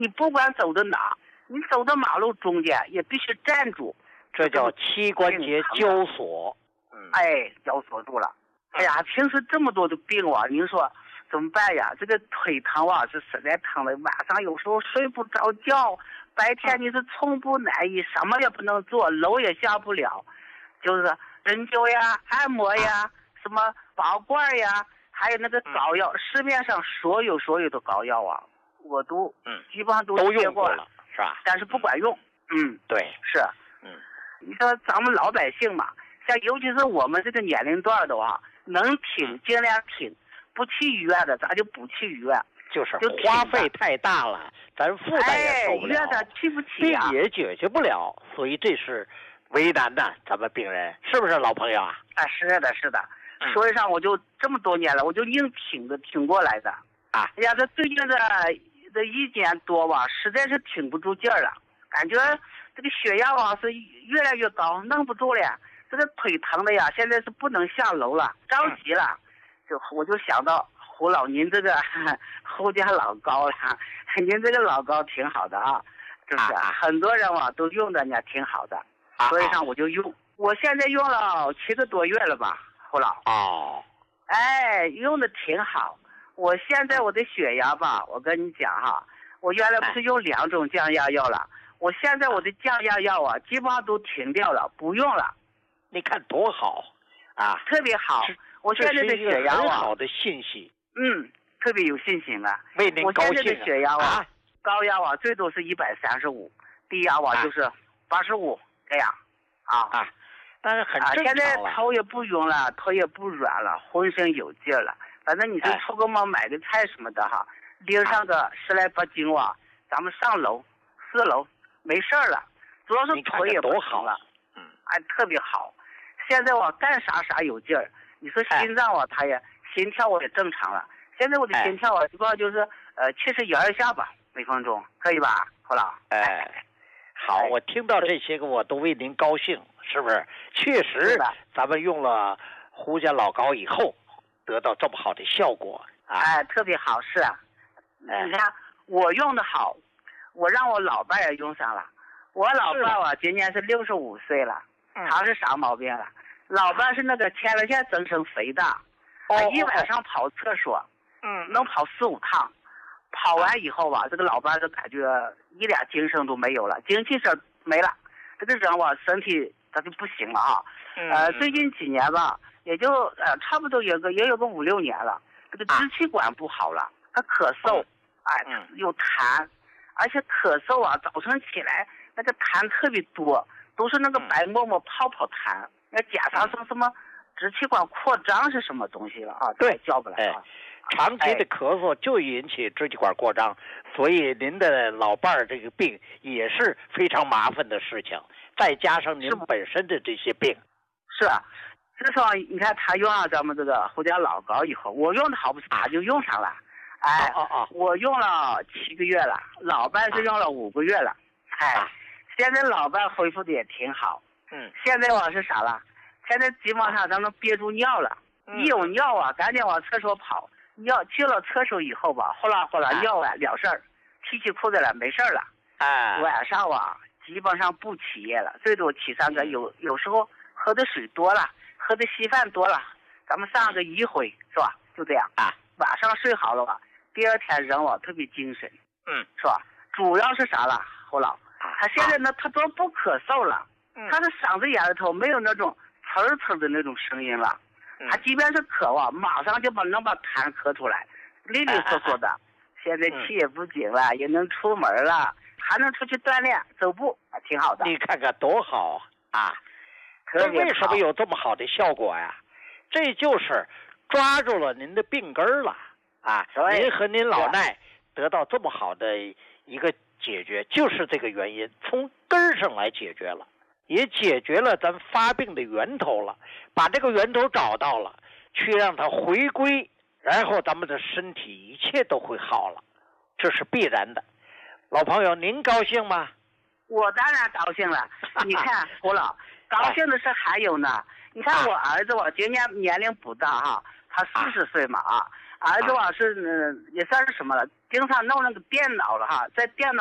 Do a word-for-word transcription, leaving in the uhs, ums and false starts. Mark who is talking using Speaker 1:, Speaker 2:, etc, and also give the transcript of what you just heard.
Speaker 1: 你不管走到哪，你走到马路中间也必须站住，
Speaker 2: 这叫膝关节交锁。
Speaker 1: 嗯，哎，交锁住了。哎呀，平时这么多的病啊，您说怎么办呀？这个腿疼啊，是实在疼的，晚上有时候睡不着觉，白天你是寸步难移，什么也不能做，楼也下不了，就是针灸呀、按摩呀、什么拔罐呀，还有那个膏药，市面上所有所有的膏药啊，我都
Speaker 2: 嗯
Speaker 1: 基本上都
Speaker 2: 都
Speaker 1: 接过
Speaker 2: 用了，是吧？
Speaker 1: 但是不管用。嗯，
Speaker 2: 对，
Speaker 1: 是。
Speaker 2: 嗯，
Speaker 1: 你说咱们老百姓嘛，像尤其是我们这个年龄段的话，能挺尽量挺，不去医院的咱就不去医院。
Speaker 2: 就是花费太大了，咱负担也受不了，
Speaker 1: 哎、他去不起
Speaker 2: 啊，病也解决不了，所以这是为难的咱们病人，是不是老朋友啊？
Speaker 1: 啊，是的，是的。
Speaker 2: 嗯、
Speaker 1: 所以上我就这么多年了，我就硬挺着挺过来的。
Speaker 2: 啊，
Speaker 1: 哎呀，这最近这这一年多吧，实在是挺不住劲儿了，感觉这个血压啊是越来越高，弄不住了。这个腿疼的呀，现在是不能下楼了，着急了，嗯、就我就想到。胡老，您这个胡家老膏了，您这个老膏挺好的啊，是不是？啊、很多人啊都用的呢，挺好的，啊、所以上我就用。我现在用了七个多月了吧，胡老。
Speaker 2: 哦。
Speaker 1: 哎，用的挺好。我现在我的血压吧，我跟你讲哈，我原来不是用两种降压药了，我现在我的降压药啊，基本上都停掉了，不用了。
Speaker 2: 你看多好啊！
Speaker 1: 特别好。我现在的血压啊，
Speaker 2: 很好的信息。
Speaker 1: 嗯，特别有信心啊！
Speaker 2: 为您高兴、啊。
Speaker 1: 我现在的血压啊，啊高压啊最多是一百三十五，低压啊就是八十五这样，啊
Speaker 2: 啊，但是很正常了。
Speaker 1: 啊、现在头也不晕了，头也不软了，浑身有劲了。反正你是出个门买个菜什么的哈，拎上个十来八斤哇，咱们上楼四楼没事了，主要是腿也不疼了，
Speaker 2: 嗯，
Speaker 1: 哎，特别好。现在我干啥啥有劲儿，你说心脏啊，它也。心跳我也正常了，现在我的心跳啊，基本上就是呃七十一二下吧每分钟，可以吧，胡老？
Speaker 2: 哎，好，我听到这些个我都为您高兴，是不是？确实，咱们用了胡家老膏以后，得到这么好的效果啊！
Speaker 1: 哎，特别好，是啊。哎、你看我用的好，我让我老伴也用上了。我老伴啊，今年是六十五岁了，他是啥毛病了？老伴是那个前列腺增生肥大。他一晚上跑厕所，嗯，能跑四五趟，跑完以后吧，这个老伴就感觉一点精神都没有了，精气神没了，这个人吧身体他就不行了啊。呃，最近几年吧，也就呃差不多有个也有个五六年了，这个支气管不好了，他咳嗽，哎，有痰，而且咳嗽啊，早晨起来那个痰特别多，都是那个白沫沫泡泡痰，要加上什么什么。支气管扩张是什么东西了啊？
Speaker 2: 对，
Speaker 1: 叫不来啊。
Speaker 2: 长期的咳嗽就引起支气管扩张，哎、所以您的老伴儿这个病也是非常麻烦的事情，再加上您本身的这些病。
Speaker 1: 是啊，这时候你看他用上咱们这个胡家老膏以后，我用的好不是他就用上了，哎，
Speaker 2: 哦哦，
Speaker 1: 我用了七个月了，老伴是用了五个月了，哎，啊、现在老伴恢复的也挺好。
Speaker 2: 嗯，
Speaker 1: 现在我是啥了？现在基本上咱能憋住尿了，
Speaker 2: 嗯、
Speaker 1: 一有尿啊，赶紧往厕所跑。尿去了厕所以后吧，呼啦呼啦尿完了事儿，提起裤子了没事了。
Speaker 2: 哎，
Speaker 1: 晚上啊，基本上不起夜了，最多起三个。有有时候喝的水多了，喝的稀饭多了，咱们上个一回是吧？就这样
Speaker 2: 啊。
Speaker 1: 晚上睡好了吧，第二天人啊特别精神，
Speaker 2: 嗯，
Speaker 1: 是吧？主要是啥了，胡老？他现在呢，他都不咳嗽了，
Speaker 2: 嗯、
Speaker 1: 他的嗓子眼里头没有那种。呲呲的那种声音了，他即便是咳啊，马上就把能把痰咳出来，利利索索的。现在气也不紧了，也能出门了，还能出去锻炼走步，挺好的。
Speaker 2: 你看看多好啊！这为什么有这么好的效果呀？这就是抓住了您的病根了啊！您和您老奈得到这么好的一个解决，就是这个原因，从根上来解决了。也解决了咱发病的源头了，把这个源头找到了，去让它回归，然后咱们的身体一切都会好了，这是必然的。老朋友，您高兴吗？
Speaker 1: 我当然高兴了。你看，胡老，高兴的是还有呢。你看我儿子，我今年年龄不大哈，他四十岁嘛啊，儿子我是嗯也算是什么了， 经常弄那个电脑了哈，在电脑。